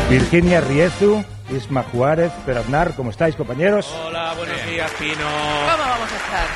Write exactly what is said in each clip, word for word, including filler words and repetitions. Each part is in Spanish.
Virginia Riezu, Isma Juárez, Pere Aznar, ¿cómo estáis, compañeros? Hola, buenos Bien. días, Pino. ¿Cómo vamos a estar?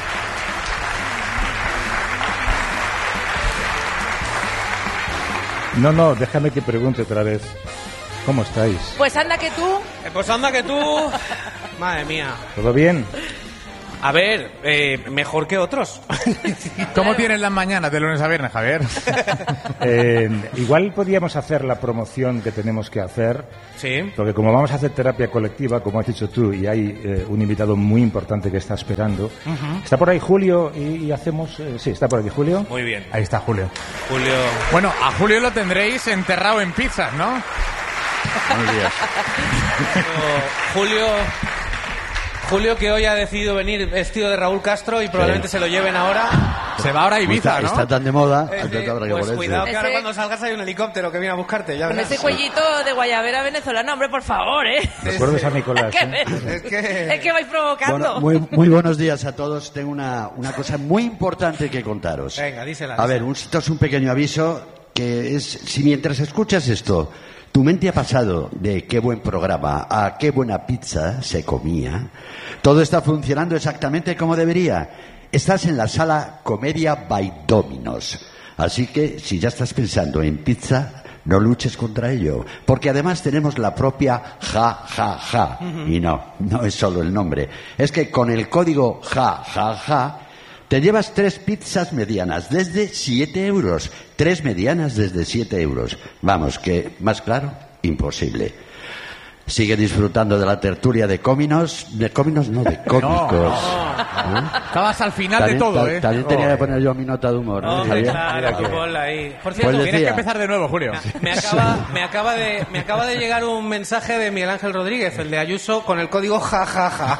No, no, déjame que pregunte otra vez. ¿Cómo estáis? Pues anda que tú... Eh, pues anda que tú... Madre mía. ¿Todo bien? A ver, eh, mejor que otros. ¿Cómo tienes las mañanas de lunes a viernes, Javier? Eh, igual podríamos hacer la promoción que tenemos que hacer, Sí. porque como vamos a hacer terapia colectiva, como has dicho tú, y hay eh, un invitado muy importante que está esperando. Uh-huh. ¿Está por ahí Julio? Y, y hacemos... eh, sí, está por aquí Julio. Muy bien. Ahí está Julio. Julio... Bueno, a Julio lo tendréis enterrado en pizzas, ¿no? Buenos días. Julio... Julio que hoy ha decidido venir vestido de Raúl Castro y probablemente Sí. se lo lleven ahora. Se va ahora a Ibiza, está, ¿no? está tan de moda, Eh, que habrá que pues ponerse. cuidado que ahora Ese- cuando salgas hay un helicóptero que viene a buscarte. Ya Con verás. ese cuellito de guayabera venezolano, hombre, por favor, ¿eh? ¿Recuerdas a Nicolás? Es eh? que, Es que... es que vais provocando. Bueno, muy, muy buenos días a todos. Tengo una, una cosa muy importante que contaros. Venga, dísela. A ver, un, esto es un pequeño aviso que es, si mientras escuchas esto, tu mente ha pasado de qué buen programa a qué buena pizza se comía, todo está funcionando exactamente como debería. Estás en la sala Comedia by Dominos. Así que, si ya estás pensando en pizza, no luches contra ello. Porque además tenemos la propia Ja Ja Ja. Y no, no es solo el nombre. Es que con el código Ja Ja Ja te llevas tres pizzas medianas desde siete euros. Tres medianas desde siete euros. Vamos, que más claro, imposible. Sigue disfrutando de la tertulia de cóminos. De cóminos, no, de cómicos. ¿Eh? Estabas al final También, de todo, ta- ¿eh? también tenía que poner yo mi nota de humor, ¿no, Hombre, Javier? claro, tú ponla ahí. Por cierto, Pues Tienes decía- que empezar de nuevo, Julio. me acaba, me, acaba de, me acaba de llegar un mensaje de Miguel Ángel Rodríguez, el de Ayuso, con el código jajaja.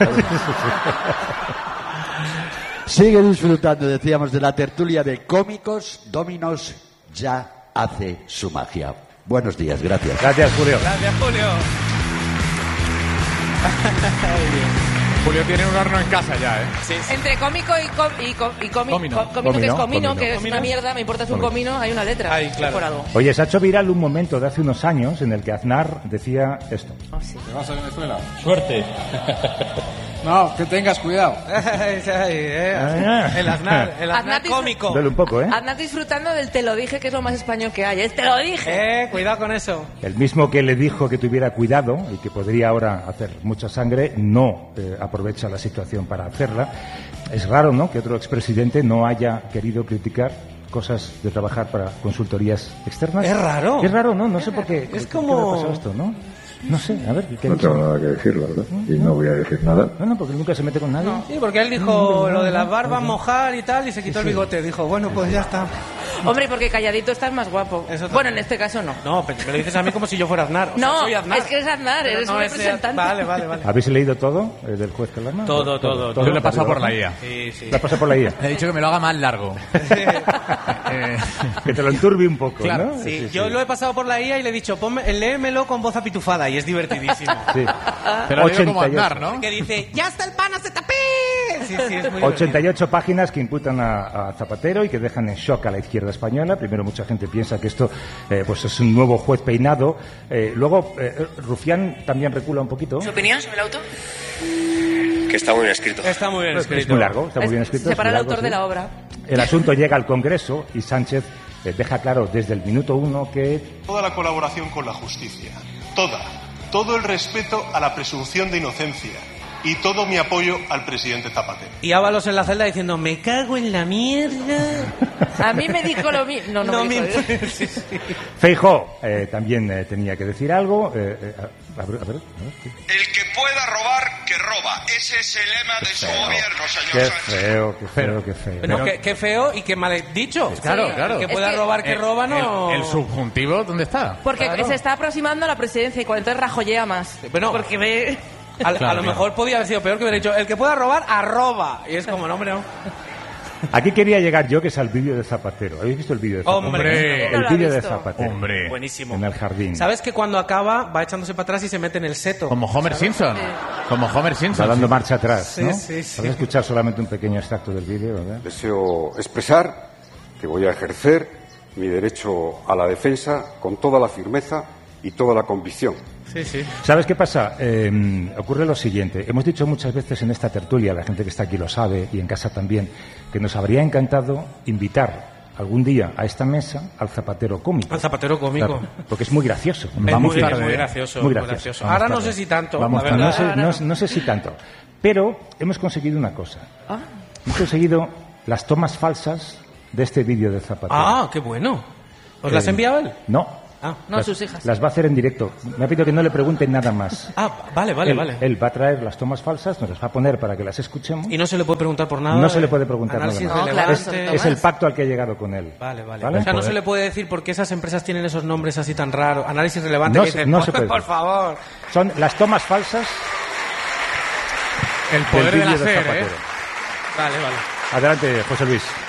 Sigue disfrutando, decíamos, de la tertulia de cómicos. Dominos ya hace su magia. Buenos días, gracias. Gracias, Julio. Gracias, Julio. Julio tiene un horno en casa ya, ¿eh? Sí, sí. Entre cómico y, com, y, com, y comi- Comino. co- comino, que es Comino, comino, comino. que es Comino. una mierda, me importa, es un comino, hay una letra. Ay, claro. Por algo. Oye, se ha hecho viral un momento de hace unos años en el que Aznar decía esto. ¿Te vas a Venezuela? Suerte. No, que tengas cuidado. Ay, ay, eh, el Aznar, el Aznar Aznar dis- cómico. Duele un poco, ¿eh? Andad disfrutando del te lo dije, que es lo más español que hay. Es te lo dije. Eh, cuidado con eso. El mismo que le dijo que tuviera cuidado y que podría ahora hacer mucha sangre, no eh, aprovecha la situación para hacerla. Es raro, ¿no?, que otro expresidente no haya querido criticar cosas de trabajar para consultorías externas. Es raro. Es raro, ¿no? No sé por qué. Es ¿Qué- como- ¿Qué le ha pasado esto, no? No sé, a ver, ¿qué ha No dicho? tengo nada que decir, la verdad. Y no voy a decir nada. No, no, porque nunca se mete con nadie. Sí, porque él dijo lo de las barbas, mojar y tal, y se quitó el bigote. Dijo, bueno, pues ya está. Hombre, porque calladito estás más guapo. Eso también. Bueno, en este caso no. No, pero me lo dices a mí como si yo fuera Aznar. O sea, No, soy Aznar. es que eres Aznar, Pero eres no un ese- representante. Vale, vale, vale. ¿Habéis leído todo eh, del juez Calama? Todo, todo, todo. Yo le he pasado por la arriba I A. Sí, sí. abajo. La pasa por la I A. Le he dicho que me lo haga más largo. Eh, Que te lo enturbie un poco, Claro, ¿no? Sí, yo lo he pasado por la I A y le he dicho, ponme, léemelo con voz apitufada y es divertidísimo. Sí. Pero lo digo como ochenta y ocho. Aznar, ¿no? Que dice, ya está el pan, se tapé. Sí, sí, es muy ochenta y divertido. ocho páginas que imputan a, a Zapatero y que dejan en shock a la izquierda española. Primero, mucha gente piensa que esto eh, pues es un nuevo juez peinado. Eh, luego, eh, Rufián también recula un poquito. ¿Su opinión sobre el auto? Que está muy bien escrito. Está muy bien Es escrito. muy largo, está muy Es- bien escrito. es separa muy al largo, autor de sí. la obra. El asunto llega al Congreso y Sánchez eh, deja claro desde el minuto uno que Toda la colaboración con la justicia, toda, todo el respeto a la presunción de inocencia y todo mi apoyo al presidente Zapatero. Y Ábalos en la celda diciendo, me cago en la mierda. A mí me dijo lo mismo. No, no, No me me dijo, ¿eh? imp- sí, sí. Feijóo eh, también eh, tenía que decir algo. eh, eh, a, a ver, a ver, a ver, ¿qué? El que pueda robar, que roba. Ese es el lema de su gobierno, Qué señor Sánchez. feo, qué feo, qué feo. No, qué, qué feo y qué mal dicho. Claro, Sí. claro. Que Es pueda que- robar, que El- roba, no. El, el subjuntivo, ¿dónde está? Porque Claro. se está aproximando a la presidencia y cuando entonces rajollea más. Bueno, porque ve... A, a Claro, lo claro. mejor podía haber sido peor que hubiera dicho, el que pueda robar, arroba. Y es como, no, hombre, no. Aquí quería llegar yo, que es al vídeo de Zapatero. ¿Habéis visto el vídeo de Zapatero? Hombre. El No lo ha vídeo de visto. Zapatero. Hombre. Buenísimo. En el jardín. ¿Sabes que cuando acaba va echándose para atrás y se mete en el seto? Como Homer Simpson. Como Homer Está Simpson. dando sí. marcha atrás, Sí, ¿no? sí, sí. Vamos a escuchar solamente un pequeño extracto del vídeo, ¿verdad? Deseo expresar que voy a ejercer mi derecho a la defensa con toda la firmeza y toda la convicción. Sí, sí. ¿Sabes qué pasa? Eh, ocurre lo siguiente. Hemos dicho muchas veces en esta tertulia, la gente que está aquí lo sabe y en casa también, que nos habría encantado invitar algún día a esta mesa al zapatero cómico. Al zapatero cómico. Claro, porque es muy gracioso. Es Vamos muy, tarde, es muy ¿eh? gracioso. Muy muy gracioso. gracioso. Vamos Ahora no tarde. sé si tanto. Vamos la tarde. verdad. No, sé, no, no sé si tanto. Pero hemos conseguido una cosa. Ah. Hemos conseguido las tomas falsas de este vídeo de Zapatero. Ah, qué bueno. ¿Os las ha Eh, enviado él? No. Ah, No, las, sus hijas. Las va a hacer en directo. Me ha pedido que no le pregunten nada más. ah vale, vale, él, vale. él va a traer las tomas falsas, nos las va a poner para que las escuchemos. Y no se le puede preguntar por nada. No se le puede preguntar Análisis nada más. No, claro, es, son es tomas. el pacto al que ha llegado con él. Vale, vale. ¿Vale? O sea, no Poder- se le puede decir por qué esas empresas tienen esos nombres así tan raros. Análisis relevante No que se- dicen, no por, se puede por decir. favor. Son las tomas falsas El poder del del vídeo de hacer, ¿eh? Zapatero. Vale, vale. Adelante, José Luis.